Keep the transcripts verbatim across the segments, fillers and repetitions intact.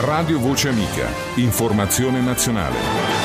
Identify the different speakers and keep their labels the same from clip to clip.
Speaker 1: Radio Voce Amica. Informazione nazionale.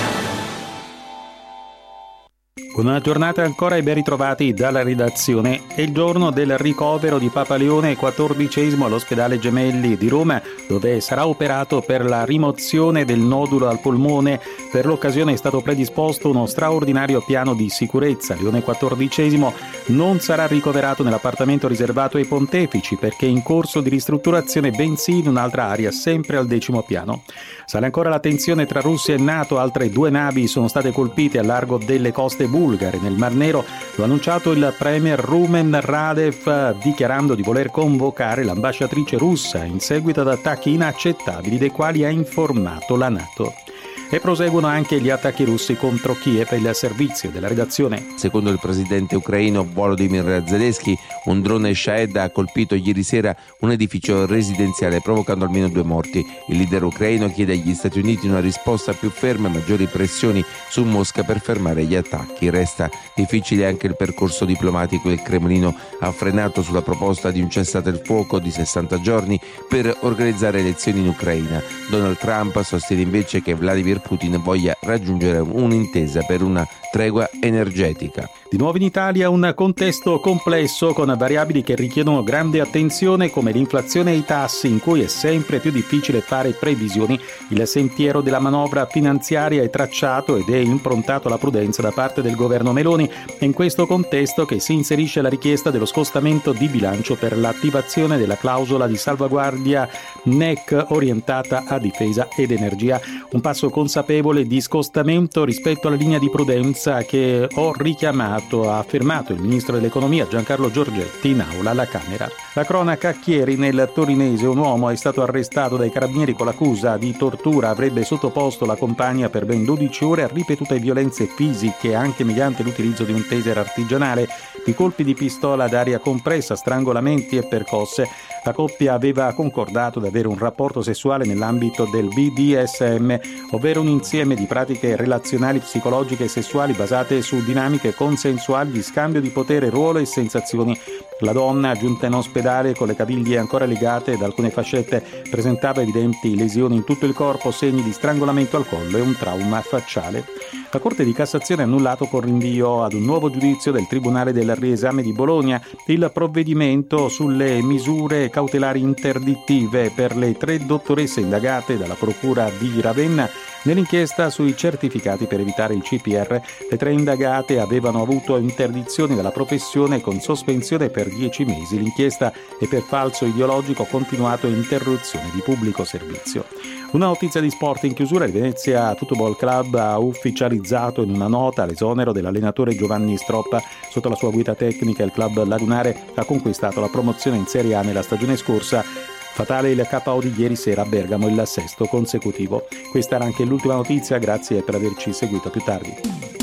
Speaker 2: Buona giornata ancora e ben ritrovati dalla redazione. È il giorno del ricovero di Papa Leone quattordicesimo all'ospedale Gemelli di Roma, dove sarà operato per la rimozione del nodulo al polmone. Per l'occasione è stato predisposto uno straordinario piano di sicurezza. Leone quattordicesimo non sarà ricoverato nell'appartamento riservato ai pontefici perché è in corso di ristrutturazione, bensì in un'altra area, sempre al decimo piano. Sale ancora la tensione tra Russia e NATO. Altre due navi sono state colpite al largo delle coste bulgare nel Mar Nero. Lo ha annunciato il premier Rumen Radev, dichiarando di voler convocare l'ambasciatrice russa in seguito ad attacchi inaccettabili dei quali ha informato la NATO. E proseguono anche gli attacchi russi contro Kiev e il servizio della redazione.
Speaker 3: Secondo il presidente ucraino Volodymyr Zelensky, un drone Shahed ha colpito ieri sera un edificio residenziale provocando almeno due morti. Il leader ucraino chiede agli Stati Uniti una risposta più ferma e maggiori pressioni su Mosca per fermare gli attacchi. Resta difficile anche il percorso diplomatico. Il Cremlino ha frenato sulla proposta di un cessate il fuoco di sessanta giorni per organizzare elezioni in Ucraina. Donald Trump sostiene invece che Vladimir Putin voglia raggiungere un'intesa per una tregua energetica.
Speaker 2: Di nuovo in Italia un contesto complesso con variabili che richiedono grande attenzione come l'inflazione e i tassi, in cui è sempre più difficile fare previsioni. Il sentiero della manovra finanziaria è tracciato ed è improntato alla prudenza da parte del governo Meloni. È in questo contesto che si inserisce la richiesta dello scostamento di bilancio per l'attivazione della clausola di salvaguardia N E C orientata a difesa ed energia. Un passo consapevole di scostamento rispetto alla linea di prudenza che ho richiamato, ha affermato il ministro dell'economia Giancarlo Giorgetti in aula alla Camera. La cronaca: Chieri nel torinese un uomo è stato arrestato dai carabinieri con l'accusa di tortura. Avrebbe sottoposto la compagna per ben dodici ore a ripetute violenze fisiche, anche mediante l'utilizzo di un taser artigianale, di colpi di pistola ad aria compressa, strangolamenti e percosse. La coppia aveva concordato di avere un rapporto sessuale nell'ambito del B D S M, ovvero un insieme di pratiche relazionali, psicologiche e sessuali basate su dinamiche consensuali di scambio di potere, ruolo e sensazioni. La donna, giunta in ospedale con le caviglie ancora legate ed alcune fascette, presentava evidenti lesioni in tutto il corpo, segni di strangolamento al collo e un trauma facciale. La Corte di Cassazione ha annullato con rinvio ad un nuovo giudizio del Tribunale del Riesame di Bologna il provvedimento sulle misure cautelari interdittive per le tre dottoresse indagate dalla Procura di Ravenna nell'inchiesta sui certificati per evitare il C P R. Le tre indagate avevano avuto interdizioni dalla professione con sospensione per dieci mesi. L'inchiesta è per falso ideologico continuato e interruzione di pubblico servizio. Una notizia di sport in chiusura: il Venezia Football Club ha ufficializzato in una nota l'esonero dell'allenatore Giovanni Stroppa. Sotto la sua guida tecnica il club lagunare ha conquistato la promozione in Serie A nella stagione scorsa. Fatale il K O di ieri sera a Bergamo, il sesto consecutivo. Questa era anche l'ultima notizia, grazie per averci seguito. A più tardi.